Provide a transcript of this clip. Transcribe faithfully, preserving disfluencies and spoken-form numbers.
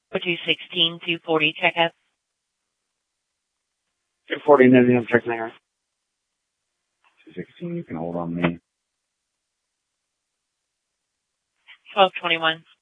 two sixteen, two forty, checkup. two forty, Nizzy, I'm checking there. two sixteen, you can hold on me. twelve twenty-one.